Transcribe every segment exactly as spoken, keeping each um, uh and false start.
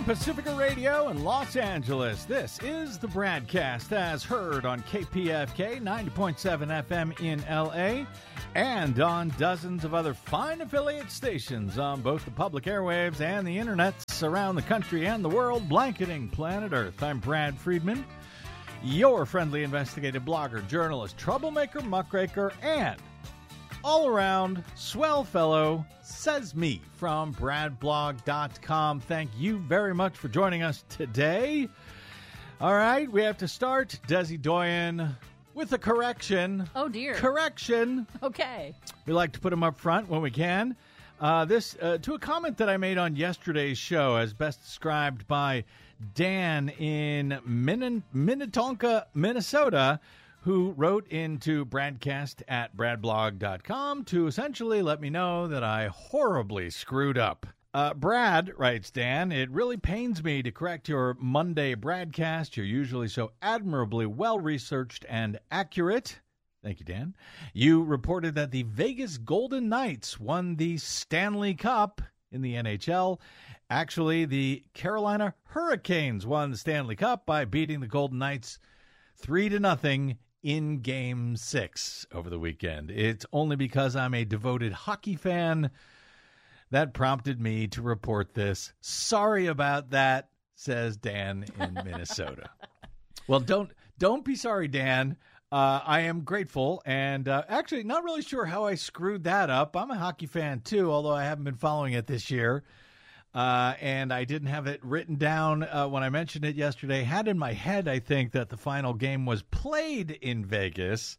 From Pacifica Radio in Los Angeles, this is the BradCast as heard on K P F K ninety point seven F M in L A and on dozens of other fine affiliate stations on both the public airwaves and the internets around the country and the world, blanketing planet Earth. I'm Brad Friedman, your friendly investigative blogger, journalist, troublemaker, muckraker, and all-around swell fellow, says me, from brad blog dot com. Thank you very much for joining us today. All right, we have to start, Desi Doyen, with a correction. Oh, dear. Correction. Okay. We like to put them up front when we can. Uh, this uh, to a comment that I made on yesterday's show, as best described by Dan in Min- Minnetonka, Minnesota, who wrote into Bradcast at brad blog dot com to essentially let me know that I horribly screwed up. Uh, Brad, writes Dan, it really pains me to correct your Monday Bradcast. You're usually so admirably well-researched and accurate. Thank you, Dan. You reported that the Vegas Golden Knights won the Stanley Cup in the N H L. Actually, the Carolina Hurricanes won the Stanley Cup by beating the Golden Knights three to nothing in Game six over the weekend. It's only because I'm a devoted hockey fan that prompted me to report this. Sorry about that, says Dan in Minnesota. Well, don't don't be sorry, Dan. Uh, I am grateful, and uh, actually not really sure how I screwed that up. I'm a hockey fan, too, although I haven't been following it this year. Uh, and I didn't have it written down uh, when I mentioned it yesterday. Had in my head, I think, that the final game was played in Vegas.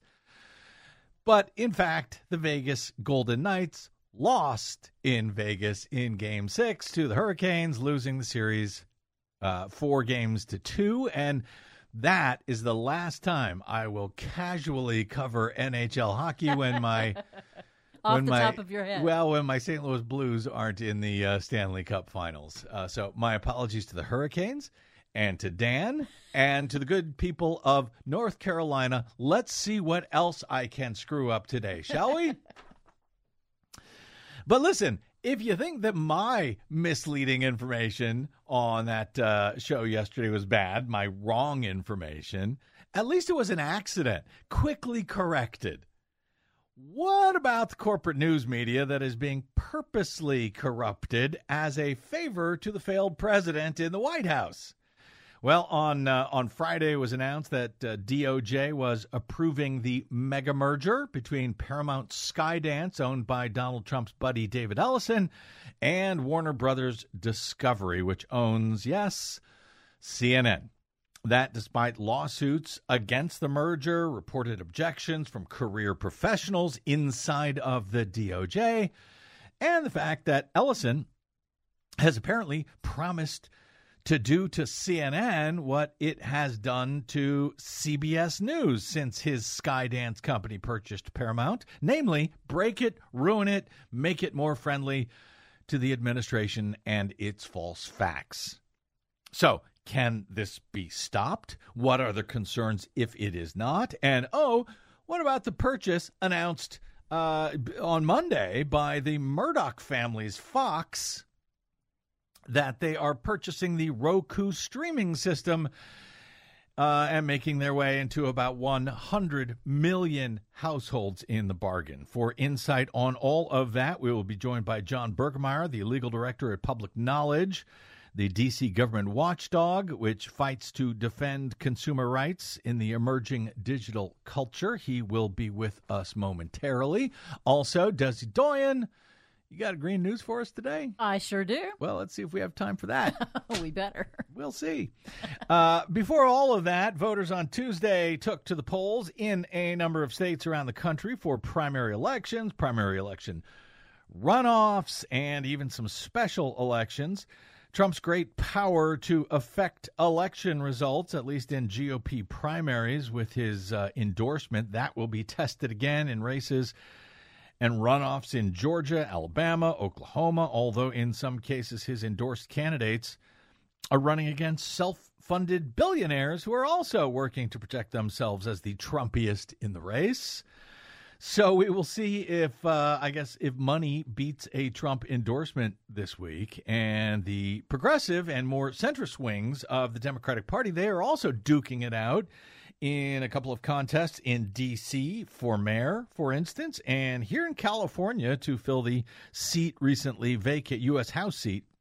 But, in fact, the Vegas Golden Knights lost in Vegas in Game six to the Hurricanes, losing the series uh, four games to two. And that is the last time I will casually cover N H L hockey when my... Off when the my, top of your head. Well, when my Saint Louis Blues aren't in the uh, Stanley Cup Finals. Uh, so my apologies to the Hurricanes and to Dan and to the good people of North Carolina. Let's see what else I can screw up today, shall we? But listen, if you think that my misleading information on that uh, show yesterday was bad, my wrong information, at least it was an accident, quickly corrected. What about the corporate news media that is being purposely corrupted as a favor to the failed president in the White House? Well, on uh, on Friday it was announced that uh, D O J was approving the mega merger between Paramount Skydance, owned by Donald Trump's buddy David Ellison, and Warner Brothers Discovery, which owns, yes, C N N. That despite lawsuits against the merger, reported objections from career professionals inside of the D O J, and the fact that Ellison has apparently promised to do to C N N what it has done to C B S News since his Skydance company purchased Paramount, namely break it, ruin it, make it more friendly to the administration and its false facts. So, can this be stopped? What are the concerns if it is not? And, oh, what about the purchase announced uh, on Monday by the Murdoch family's Fox that they are purchasing the Roku streaming system uh, and making their way into about one hundred million households in the bargain? For insight on all of that, we will be joined by John Bergemeyer, the legal director at Public Knowledge, the D C government watchdog, which fights to defend consumer rights in the emerging digital culture. He will be with us momentarily. Also, Desi Doyen, you got a green news for us today? I sure do. Well, let's see if we have time for that. We better. We'll see. Uh, before all of that, voters on Tuesday took to the polls in a number of states around the country for primary elections, primary election runoffs, and even some special elections. Trump's great power to affect election results, at least in G O P primaries, with his uh, endorsement, that will be tested again in races and runoffs in Georgia, Alabama, Oklahoma, although in some cases his endorsed candidates are running against self-funded billionaires who are also working to project themselves as the Trumpiest in the race. So we will see if, uh, I guess, if money beats a Trump endorsement this week. And the progressive and more centrist wings of the Democratic Party, they are also duking it out in a couple of contests in D C for mayor, for instance, and here in California to fill the seat recently vacant U S House seat